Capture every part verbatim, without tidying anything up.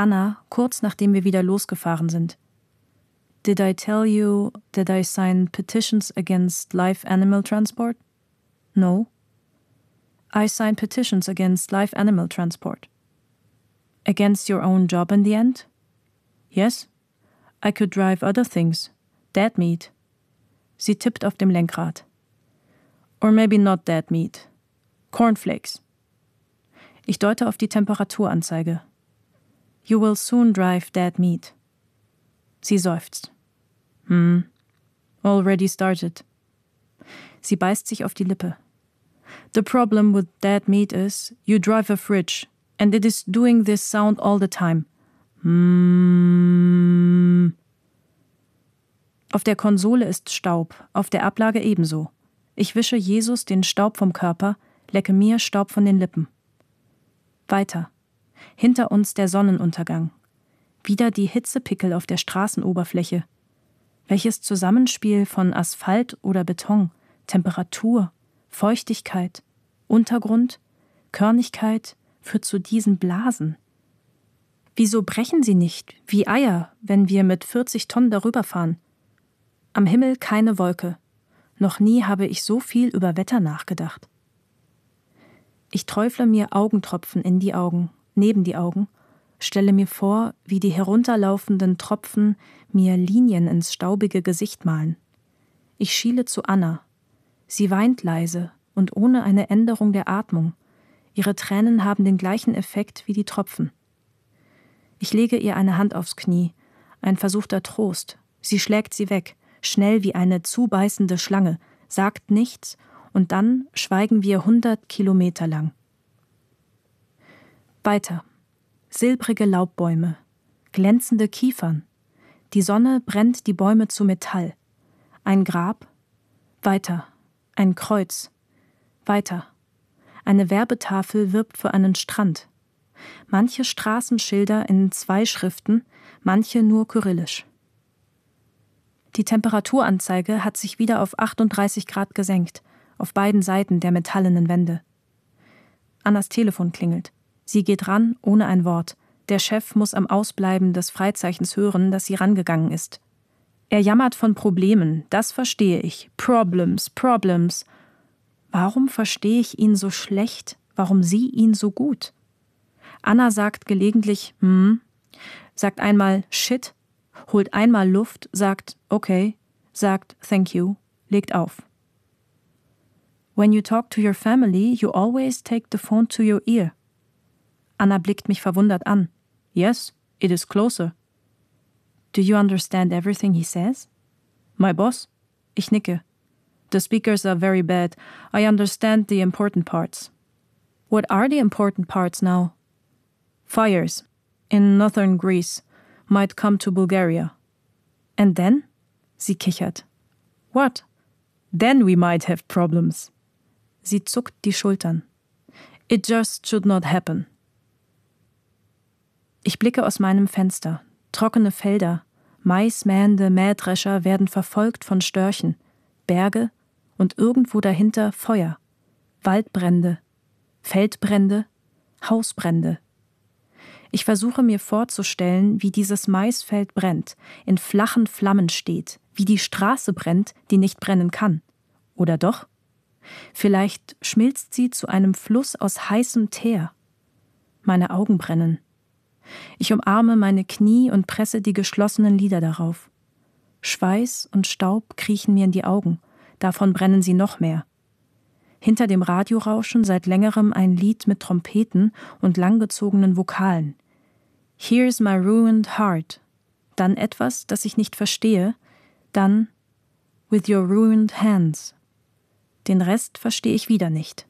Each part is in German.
Anna, kurz nachdem wir wieder losgefahren sind. Did I tell you that I signed petitions against live animal transport? No. I signed petitions against live animal transport. Against your own job in the end? Yes. I could drive other things. Dead meat. Sie tippt auf dem Lenkrad. Or maybe not dead meat. Cornflakes. Ich deute auf die Temperaturanzeige. You will soon drive dead meat. Sie seufzt. Hm. Already started. Sie beißt sich auf die Lippe. The problem with dead meat is you drive a fridge and it is doing this sound all the time. Mm. Auf der Konsole ist Staub, auf der Ablage ebenso. Ich wische Jesus den Staub vom Körper, lecke mir Staub von den Lippen. Weiter. Hinter uns der Sonnenuntergang. Wieder die Hitzepickel auf der Straßenoberfläche. Welches Zusammenspiel von Asphalt oder Beton, Temperatur, Feuchtigkeit, Untergrund, Körnigkeit führt zu diesen Blasen? Wieso brechen sie nicht, wie Eier, wenn wir mit vierzig Tonnen darüber fahren? Am Himmel keine Wolke. Noch nie habe ich so viel über Wetter nachgedacht. Ich träufle mir Augentropfen in die Augen, neben die Augen, stelle mir vor, wie die herunterlaufenden Tropfen mir Linien ins staubige Gesicht malen. Ich schiele zu Anna. Sie weint leise und ohne eine Änderung der Atmung. Ihre Tränen haben den gleichen Effekt wie die Tropfen. Ich lege ihr eine Hand aufs Knie, ein versuchter Trost. Sie schlägt sie weg, schnell wie eine zubeißende Schlange, sagt nichts und dann schweigen wir hundert Kilometer lang. Weiter. Silbrige Laubbäume, glänzende Kiefern. Die Sonne brennt die Bäume zu Metall. Ein Grab. Weiter. Ein Kreuz. Weiter. Eine Werbetafel wirbt für einen Strand. Manche Straßenschilder in zwei Schriften, manche nur kyrillisch. Die Temperaturanzeige hat sich wieder auf achtunddreißig Grad gesenkt, auf beiden Seiten der metallenen Wände. Annas Telefon klingelt. Sie geht ran, ohne ein Wort. Der Chef muss am Ausbleiben des Freizeichens hören, dass sie rangegangen ist. Er jammert von Problemen, das verstehe ich. Problems, Problems. Warum verstehe ich ihn so schlecht? Warum sie ihn so gut? Anna sagt gelegentlich, hm, sagt einmal shit, holt einmal Luft, sagt okay, sagt thank you, legt auf. When you talk to your family, you always take the phone to your ear. Anna blickt mich verwundert an. Yes, it is closer. Do you understand everything he says? My boss? Ich nicke. The speakers are very bad. I understand the important parts. What are the important parts now? Fires in northern Greece might come to Bulgaria. And then? Sie kichert. What? Then we might have problems. Sie zuckt die Schultern. It just should not happen. Ich blicke aus meinem Fenster. Trockene Felder, maismähende Mähdrescher werden verfolgt von Störchen, Berge und irgendwo dahinter Feuer, Waldbrände, Feldbrände, Hausbrände. Ich versuche mir vorzustellen, wie dieses Maisfeld brennt, in flachen Flammen steht, wie die Straße brennt, die nicht brennen kann. Oder doch? Vielleicht schmilzt sie zu einem Fluss aus heißem Teer. Meine Augen brennen. Ich umarme meine Knie und presse die geschlossenen Lider darauf. Schweiß und Staub kriechen mir in die Augen, davon brennen sie noch mehr. Hinter dem Radiorauschen seit längerem ein Lied mit Trompeten und langgezogenen Vokalen. Here's my ruined heart. Dann etwas, das ich nicht verstehe. Dann with your ruined hands. Den Rest verstehe ich wieder nicht.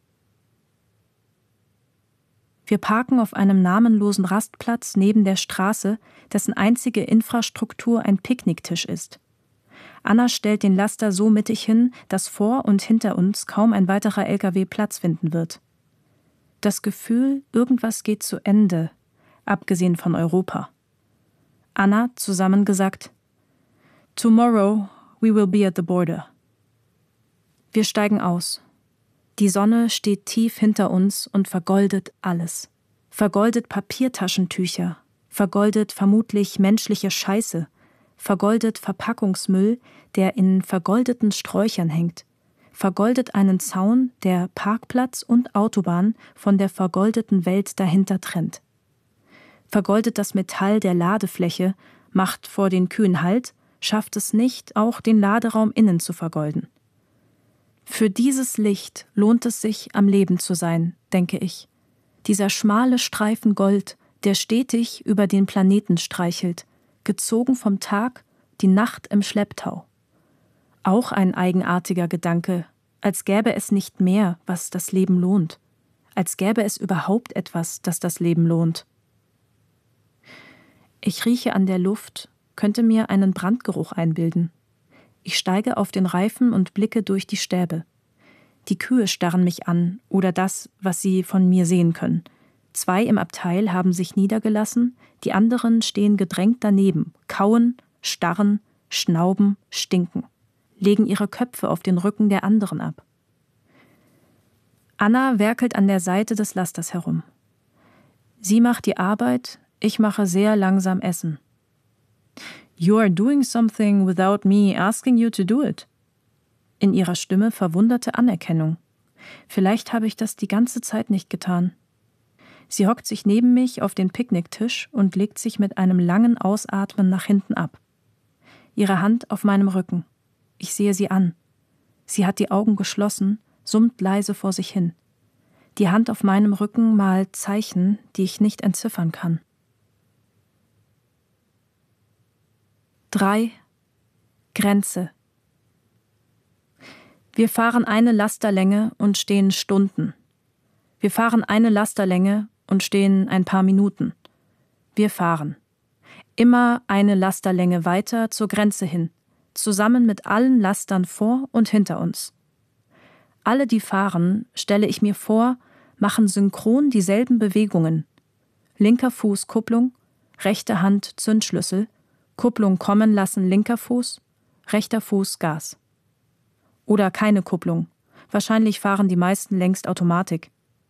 Wir parken auf einem namenlosen Rastplatz neben der Straße, dessen einzige Infrastruktur ein Picknicktisch ist. Anna stellt den Laster so mittig hin, dass vor und hinter uns kaum ein weiterer L K W Platz finden wird. Das Gefühl, irgendwas geht zu Ende, abgesehen von Europa. Anna zusammengesagt, Tomorrow we will be at the border. Wir steigen aus. Die Sonne steht tief hinter uns und vergoldet alles. Vergoldet Papiertaschentücher, vergoldet vermutlich menschliche Scheiße, vergoldet Verpackungsmüll, der in vergoldeten Sträuchern hängt, vergoldet einen Zaun, der Parkplatz und Autobahn von der vergoldeten Welt dahinter trennt. Vergoldet das Metall der Ladefläche, macht vor den Kühen Halt, schafft es nicht, auch den Laderaum innen zu vergolden. Für dieses Licht lohnt es sich, am Leben zu sein, denke ich. Dieser schmale Streifen Gold, der stetig über den Planeten streichelt, gezogen vom Tag, die Nacht im Schlepptau. Auch ein eigenartiger Gedanke, als gäbe es nicht mehr, was das Leben lohnt, als gäbe es überhaupt etwas, das das Leben lohnt. Ich rieche an der Luft, könnte mir einen Brandgeruch einbilden. Ich steige auf den Reifen und blicke durch die Stäbe. Die Kühe starren mich an oder das, was sie von mir sehen können. Zwei im Abteil haben sich niedergelassen, die anderen stehen gedrängt daneben, kauen, starren, schnauben, stinken, legen ihre Köpfe auf den Rücken der anderen ab. Anna werkelt an der Seite des Lasters herum. Sie macht die Arbeit, ich mache sehr langsam Essen. You are doing something without me asking you to do it. In ihrer Stimme verwunderte Anerkennung. Vielleicht habe ich das die ganze Zeit nicht getan. Sie hockt sich neben mich auf den Picknicktisch und legt sich mit einem langen Ausatmen nach hinten ab. Ihre Hand auf meinem Rücken. Ich sehe sie an. Sie hat die Augen geschlossen, summt leise vor sich hin. Die Hand auf meinem Rücken malt Zeichen, die ich nicht entziffern kann. Drei. Grenze. Wir fahren eine Lasterlänge und stehen Stunden. Wir fahren eine Lasterlänge und stehen ein paar Minuten. Wir fahren. Immer eine Lasterlänge weiter zur Grenze hin, zusammen mit allen Lastern vor und hinter uns. Alle, die fahren, stelle ich mir vor, machen synchron dieselben Bewegungen. Linker Fuß Kupplung, rechte Hand Zündschlüssel, Kupplung kommen lassen linker Fuß, rechter Fuß Gas. Oder keine Kupplung. Wahrscheinlich fahren die meisten längst Automatik.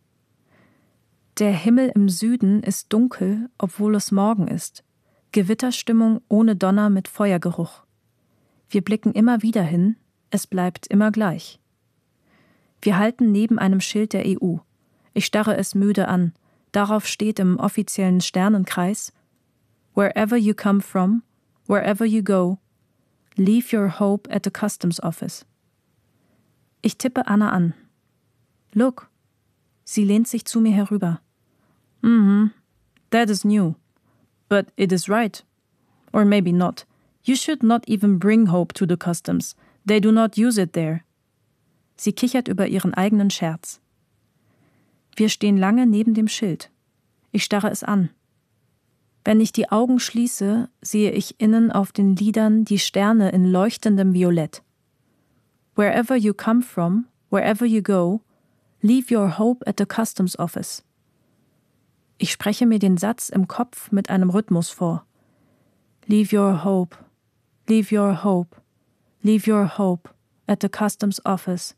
Der Himmel im Süden ist dunkel, obwohl es Morgen ist. Gewitterstimmung ohne Donner mit Feuergeruch. Wir blicken immer wieder hin, es bleibt immer gleich. Wir halten neben einem Schild der E U. Ich starre es müde an. Darauf steht im offiziellen Sternenkreis: Wherever you come from, wherever you go, leave your hope at the customs office. Ich tippe Anna an. Look. Sie lehnt sich zu mir herüber. Mhm, that is new. But it is right. Or maybe not. You should not even bring hope to the customs. They do not use it there. Sie kichert über ihren eigenen Scherz. Wir stehen lange neben dem Schild. Ich starre es an. Wenn ich die Augen schließe, sehe ich innen auf den Lidern die Sterne in leuchtendem Violett. Wherever you come from, wherever you go, leave your hope at the customs office. Ich spreche mir den Satz im Kopf mit einem Rhythmus vor. Leave your hope, leave your hope, leave your hope at the customs office.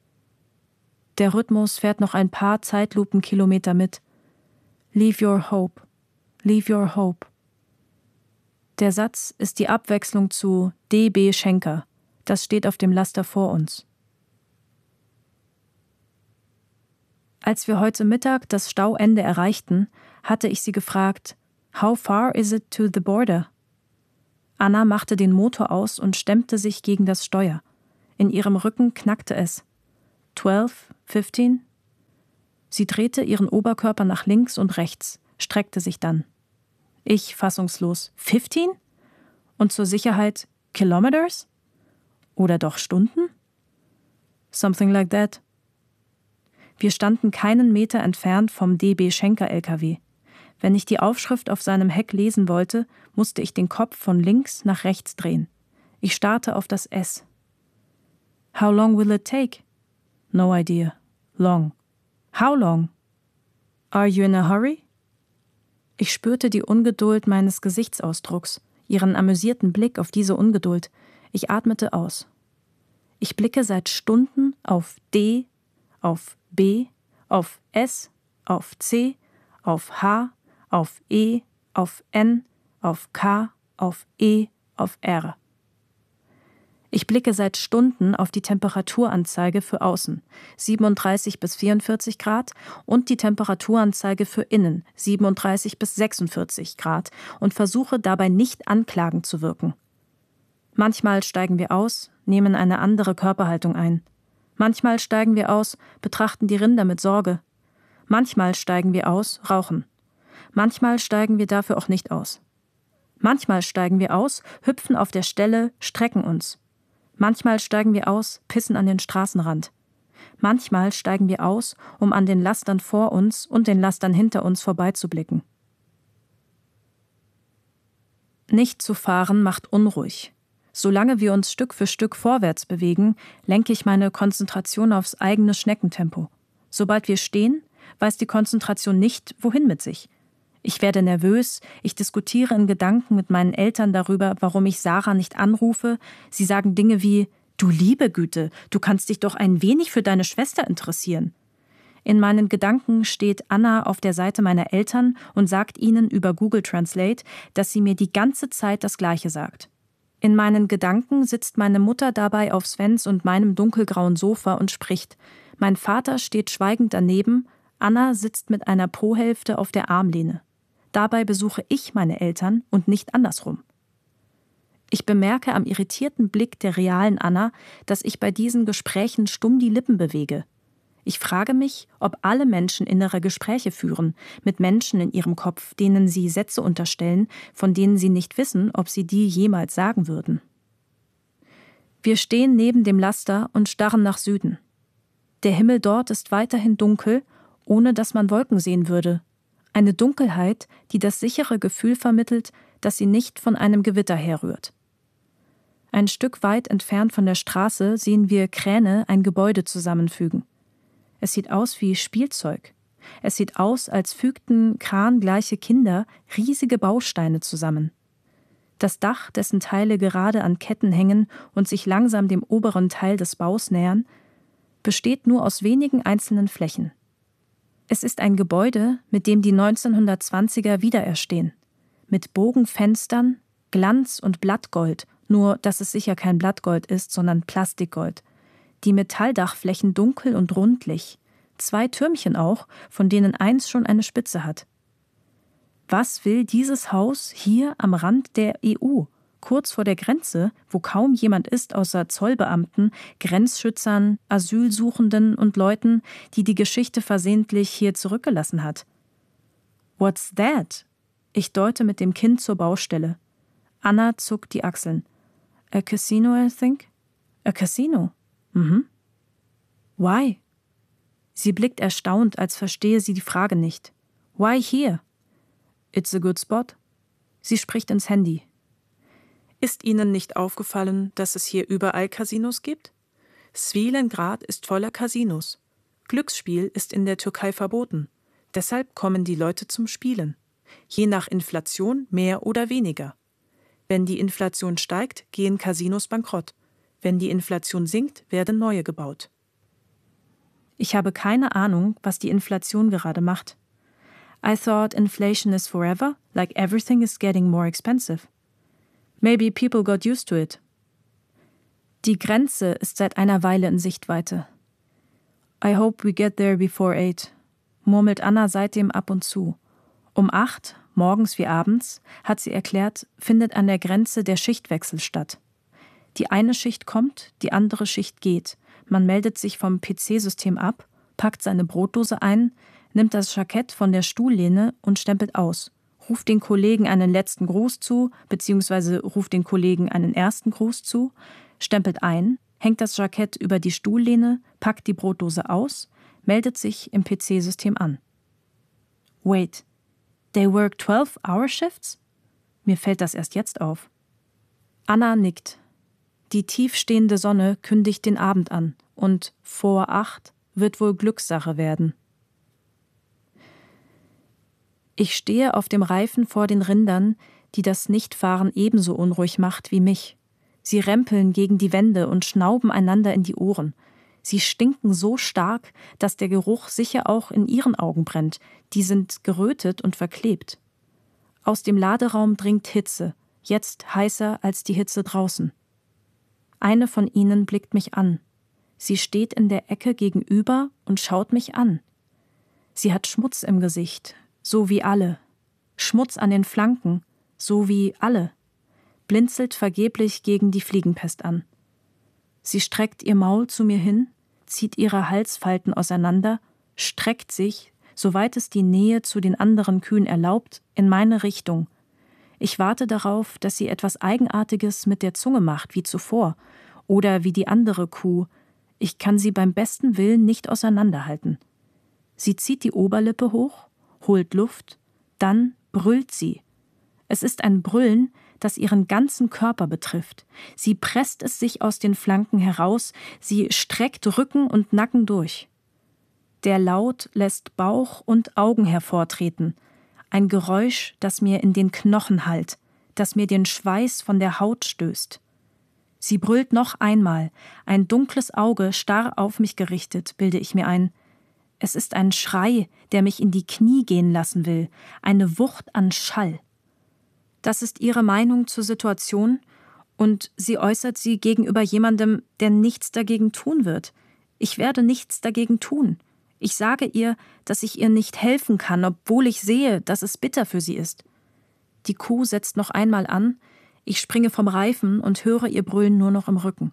Der Rhythmus fährt noch ein paar Zeitlupenkilometer mit. Leave your hope, leave your hope. Der Satz ist die Abwechslung zu D B Schenker. Das steht auf dem Laster vor uns. Als wir heute Mittag das Stauende erreichten, hatte ich sie gefragt, How far is it to the border? Anna machte den Motor aus und stemmte sich gegen das Steuer. In ihrem Rücken knackte es. Twelve, fifteen? Sie drehte ihren Oberkörper nach links und rechts, streckte sich dann. Ich fassungslos. Fifteen? Und zur Sicherheit Kilometers? Oder doch Stunden? Something like that. Wir standen keinen Meter entfernt vom D B Schenker L K W. Wenn ich die Aufschrift auf seinem Heck lesen wollte, musste ich den Kopf von links nach rechts drehen. Ich starrte auf das S. How long will it take? No idea. Long. How long? Are you in a hurry? Ich spürte die Ungeduld meines Gesichtsausdrucks, ihren amüsierten Blick auf diese Ungeduld. Ich atmete aus. Ich blicke seit Stunden auf D, auf B, auf S, auf C, auf H, auf E, auf N, auf K, auf E, auf R. Ich blicke seit Stunden auf die Temperaturanzeige für außen, siebenunddreißig bis vierundvierzig Grad, und die Temperaturanzeige für innen, siebenunddreißig bis sechsundvierzig Grad, und versuche dabei nicht anklagend zu wirken. Manchmal steigen wir aus, nehmen eine andere Körperhaltung ein. Manchmal steigen wir aus, betrachten die Rinder mit Sorge. Manchmal steigen wir aus, rauchen. Manchmal steigen wir dafür auch nicht aus. Manchmal steigen wir aus, hüpfen auf der Stelle, strecken uns. Manchmal steigen wir aus, pissen an den Straßenrand. Manchmal steigen wir aus, um an den Lastern vor uns und den Lastern hinter uns vorbeizublicken. Nicht zu fahren macht unruhig. Solange wir uns Stück für Stück vorwärts bewegen, lenke ich meine Konzentration aufs eigene Schneckentempo. Sobald wir stehen, weiß die Konzentration nicht, wohin mit sich. Ich werde nervös, ich diskutiere in Gedanken mit meinen Eltern darüber, warum ich Sarah nicht anrufe. Sie sagen Dinge wie: »Du liebe Güte, du kannst dich doch ein wenig für deine Schwester interessieren.« In meinen Gedanken steht Anna auf der Seite meiner Eltern und sagt ihnen über Google Translate, dass sie mir die ganze Zeit das Gleiche sagt. In meinen Gedanken sitzt meine Mutter dabei auf Svens und meinem dunkelgrauen Sofa und spricht. Mein Vater steht schweigend daneben, Anna sitzt mit einer Po-Hälfte auf der Armlehne. Dabei besuche ich meine Eltern und nicht andersrum. Ich bemerke am irritierten Blick der realen Anna, dass ich bei diesen Gesprächen stumm die Lippen bewege. Ich frage mich, ob alle Menschen innere Gespräche führen, mit Menschen in ihrem Kopf, denen sie Sätze unterstellen, von denen sie nicht wissen, ob sie die jemals sagen würden. Wir stehen neben dem Laster und starren nach Süden. Der Himmel dort ist weiterhin dunkel, ohne dass man Wolken sehen würde. Eine Dunkelheit, die das sichere Gefühl vermittelt, dass sie nicht von einem Gewitter herrührt. Ein Stück weit entfernt von der Straße sehen wir Kräne ein Gebäude zusammenfügen. Es sieht aus wie Spielzeug. Es sieht aus, als fügten krangleiche Kinder riesige Bausteine zusammen. Das Dach, dessen Teile gerade an Ketten hängen und sich langsam dem oberen Teil des Baus nähern, besteht nur aus wenigen einzelnen Flächen. Es ist ein Gebäude, mit dem die neunzehnhundertzwanziger wiedererstehen. Mit Bogenfenstern, Glanz und Blattgold, nur dass es sicher kein Blattgold ist, sondern Plastikgold. Die Metalldachflächen dunkel und rundlich. Zwei Türmchen auch, von denen eins schon eine Spitze hat. Was will dieses Haus hier am Rand der E U, kurz vor der Grenze, wo kaum jemand ist außer Zollbeamten, Grenzschützern, Asylsuchenden und Leuten, die die Geschichte versehentlich hier zurückgelassen hat? What's that? Ich deute mit dem Kinn zur Baustelle. Anna zuckt die Achseln. A casino, I think? A casino? Mhm. Why? Sie blickt erstaunt, als verstehe sie die Frage nicht. Why here? It's a good spot. Sie spricht ins Handy. Ist Ihnen nicht aufgefallen, dass es hier überall Casinos gibt? Svilengrad ist voller Casinos. Glücksspiel ist in der Türkei verboten. Deshalb kommen die Leute zum Spielen. Je nach Inflation mehr oder weniger. Wenn die Inflation steigt, gehen Casinos bankrott. Wenn die Inflation sinkt, werden neue gebaut. Ich habe keine Ahnung, was die Inflation gerade macht. I thought inflation is forever, like everything is getting more expensive. Maybe people got used to it. Die Grenze ist seit einer Weile in Sichtweite. I hope we get there before eight, murmelt Anna seitdem ab und zu. Um acht, morgens wie abends, hat sie erklärt, findet an der Grenze der Schichtwechsel statt. Die eine Schicht kommt, die andere Schicht geht. Man meldet sich vom P C-System ab, packt seine Brotdose ein, nimmt das Jackett von der Stuhllehne und stempelt aus. Ruft den Kollegen einen letzten Gruß zu, beziehungsweise ruft den Kollegen einen ersten Gruß zu, stempelt ein, hängt das Jackett über die Stuhllehne, packt die Brotdose aus, meldet sich im P C-System an. Wait, they work twelve-hour-Shifts? Mir fällt das erst jetzt auf. Anna nickt. Die tiefstehende Sonne kündigt den Abend an und vor acht wird wohl Glückssache werden. Ich stehe auf dem Reifen vor den Rindern, die das Nichtfahren ebenso unruhig macht wie mich. Sie rempeln gegen die Wände und schnauben einander in die Ohren. Sie stinken so stark, dass der Geruch sicher auch in ihren Augen brennt. Die sind gerötet und verklebt. Aus dem Laderaum dringt Hitze, jetzt heißer als die Hitze draußen. Eine von ihnen blickt mich an. Sie steht in der Ecke gegenüber und schaut mich an. Sie hat Schmutz im Gesicht, so wie alle. Schmutz an den Flanken, so wie alle. Blinzelt vergeblich gegen die Fliegenpest an. Sie streckt ihr Maul zu mir hin, zieht ihre Halsfalten auseinander, streckt sich, soweit es die Nähe zu den anderen Kühen erlaubt, in meine Richtung. Ich warte darauf, dass sie etwas Eigenartiges mit der Zunge macht, wie zuvor, oder wie die andere Kuh. Ich kann sie beim besten Willen nicht auseinanderhalten. Sie zieht die Oberlippe hoch, holt Luft, dann brüllt sie. Es ist ein Brüllen, das ihren ganzen Körper betrifft. Sie presst es sich aus den Flanken heraus, sie streckt Rücken und Nacken durch. Der Laut lässt Bauch und Augen hervortreten. Ein Geräusch, das mir in den Knochen hallt, das mir den Schweiß von der Haut stößt. Sie brüllt noch einmal, ein dunkles Auge starr auf mich gerichtet, bilde ich mir ein. Es ist ein Schrei, der mich in die Knie gehen lassen will, eine Wucht an Schall. Das ist ihre Meinung zur Situation, und sie äußert sie gegenüber jemandem, der nichts dagegen tun wird. Ich werde nichts dagegen tun. Ich sage ihr, dass ich ihr nicht helfen kann, obwohl ich sehe, dass es bitter für sie ist. Die Kuh setzt noch einmal an, ich springe vom Reifen und höre ihr Brüllen nur noch im Rücken.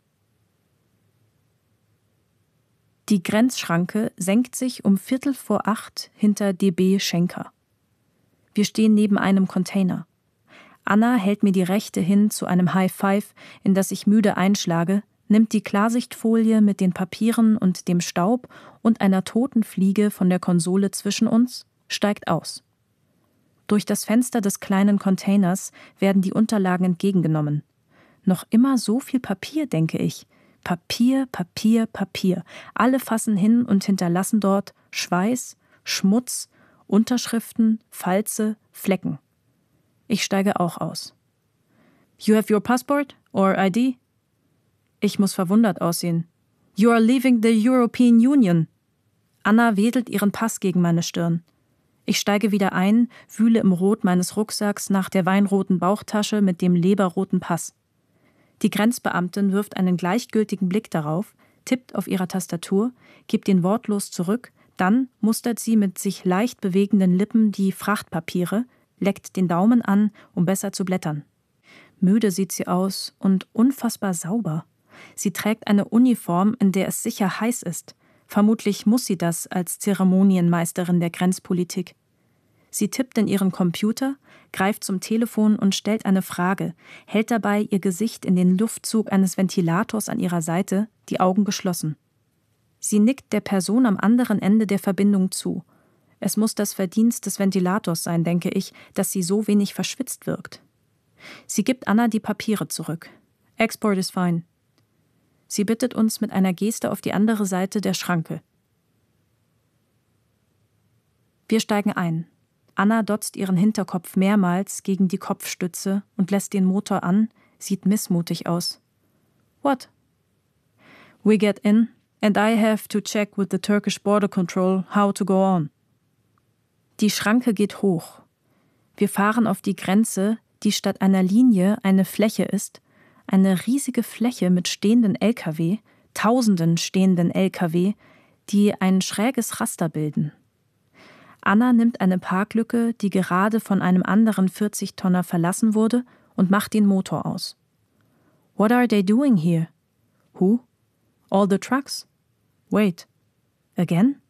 Die Grenzschranke senkt sich um Viertel vor acht hinter D B Schenker. Wir stehen neben einem Container. Anna hält mir die rechte hin zu einem High Five, in das ich müde einschlage, nimmt die Klarsichtfolie mit den Papieren und dem Staub und einer toten Fliege von der Konsole zwischen uns, steigt aus. Durch das Fenster des kleinen Containers werden die Unterlagen entgegengenommen. Noch immer so viel Papier, denke ich. Papier, Papier, Papier. Alle fassen hin und hinterlassen dort Schweiß, Schmutz, Unterschriften, Falze, Flecken. Ich steige auch aus. You have your passport or I D? Ich muss verwundert aussehen. You are leaving the European Union. Anna wedelt ihren Pass gegen meine Stirn. Ich steige wieder ein, wühle im Rot meines Rucksacks nach der weinroten Bauchtasche mit dem leberroten Pass. Die Grenzbeamtin wirft einen gleichgültigen Blick darauf, tippt auf ihrer Tastatur, gibt ihn wortlos zurück, dann mustert sie mit sich leicht bewegenden Lippen die Frachtpapiere, leckt den Daumen an, um besser zu blättern. Müde sieht sie aus und unfassbar sauber. Sie trägt eine Uniform, in der es sicher heiß ist. Vermutlich muss sie das als Zeremonienmeisterin der Grenzpolitik. Sie tippt in ihren Computer, greift zum Telefon und stellt eine Frage, hält dabei ihr Gesicht in den Luftzug eines Ventilators an ihrer Seite, die Augen geschlossen. Sie nickt der Person am anderen Ende der Verbindung zu. Es muss das Verdienst des Ventilators sein, denke ich, dass sie so wenig verschwitzt wirkt. Sie gibt Anna die Papiere zurück. Export is fine. Sie bittet uns mit einer Geste auf die andere Seite der Schranke. Wir steigen ein. Anna dotzt ihren Hinterkopf mehrmals gegen die Kopfstütze und lässt den Motor an, sieht missmutig aus. What? We get in, and I have to check with the Turkish Border Control how to go on. Die Schranke geht hoch. Wir fahren auf die Grenze, die statt einer Linie eine Fläche ist, eine riesige Fläche mit stehenden L K W, tausenden stehenden L K W, die ein schräges Raster bilden. Anna nimmt eine Parklücke, die gerade von einem anderen vierzig-Tonner verlassen wurde, und macht den Motor aus. What are they doing here? Who? All the trucks? Wait. Again?